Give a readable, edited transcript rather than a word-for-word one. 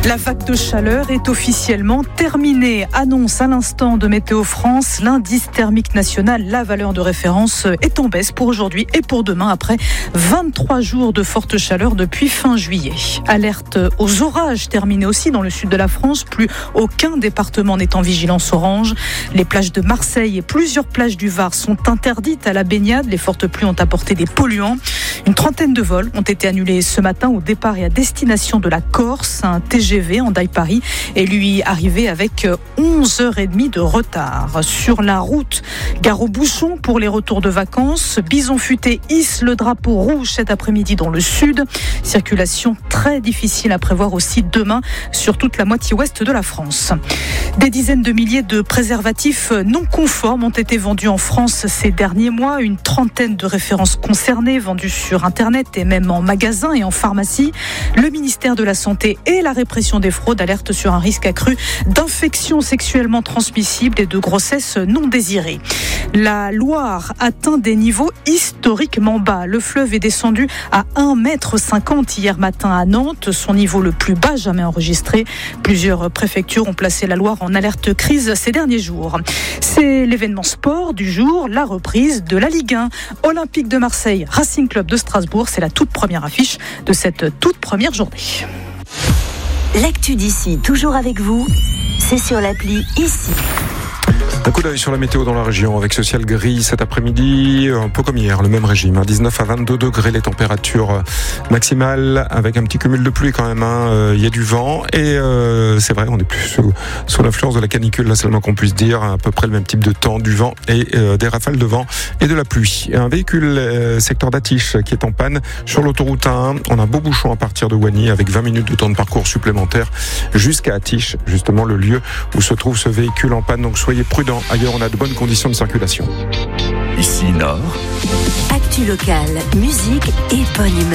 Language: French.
La vague de chaleur est officiellement terminée. Annonce à l'instant de Météo France. L'indice thermique national, la valeur de référence, est en baisse pour aujourd'hui et pour demain après 23 jours de forte chaleur depuis fin juillet. Alerte aux orages terminée aussi dans le sud de la France. Plus aucun département n'est en vigilance orange. Les plages de Marseille et plusieurs plages du Var sont interdites à la baignade. Les fortes pluies ont apporté des polluants. Une trentaine de vols ont été annulés ce matin au départ et à destination de la Corse. Un TGV Hendaye-Paris est lui arrivé avec 11h30 de retard. Sur la route, gare aux bouchons pour les retours de vacances. Bison Futé hisse le drapeau rouge cet après-midi dans le sud. Circulation très difficile à prévoir aussi demain sur toute la moitié ouest de la France. Des dizaines de milliers de préservatifs non conformes ont été vendus en France ces derniers mois. Une trentaine de références concernées vendues sur Internet et même en magasin et en pharmacie. Le ministère de la Santé et la répression des fraudes alertent sur un risque accru d'infections sexuellement transmissibles et de grossesses non désirées. La Loire atteint des niveaux historiquement bas. Le fleuve est descendu à 1,50 m hier matin à Nantes, son niveau le plus bas jamais enregistré. Plusieurs préfectures ont placé la Loire en alerte crise ces derniers jours. C'est l'événement sport du jour, la reprise de la Ligue 1. Olympique de Marseille, Racing Club de Strasbourg, c'est la toute première affiche de cette toute première journée. L'actu d'ici, toujours avec vous, c'est sur l'appli Ici. Un coup d'œil sur la météo dans la région avec ce ciel gris cet après-midi, un peu comme hier, le même régime, 19 à 22 degrés les températures maximales avec un petit cumul de pluie quand même, il y a du vent et c'est vrai, on est plus sous l'influence de la canicule, là c'est le moins qu'on puisse dire, à peu près le même type de temps, du vent et des rafales de vent et de la pluie. Un véhicule secteur d'Atiche qui est en panne sur l'autoroute A1, on a un beau bouchon à partir de Wany avec 20 minutes de temps de parcours supplémentaire jusqu'à Atiche, justement le lieu où se trouve ce véhicule en panne, donc soyez prudents. Ailleurs, on a de bonnes conditions de circulation. Ici, Nord. Actu locale, musique et bonne humeur.